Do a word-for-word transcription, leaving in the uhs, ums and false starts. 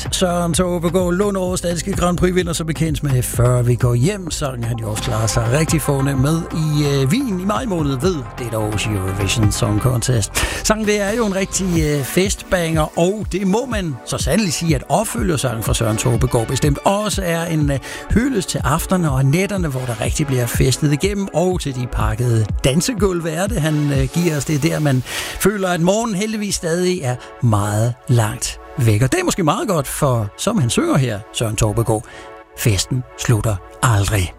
Yes, Søren Tåbegaard, Lundårets danske Grand Prix-vinder, så bekendt med Før vi går hjem. Sangen han jo også klarer sig rigtig fornemt med i øh, Wien i maj måned ved det års Eurovision Song Contest. Sangen det er jo en rigtig øh, festbanger, og det må man så sandelig sige, at opfølgersangen fra Søren Tåbegaard bestemt også er en øh, hyldest til aftenerne og nætterne, hvor der rigtig bliver festet igennem, og til de pakkede dansegulv er det, han øh, giver os. Det er der, man føler, at morgen heldigvis stadig er meget langt væk. Og det er måske meget godt, for som han synger her, Søren Tåbegaard, festen slutter aldrig.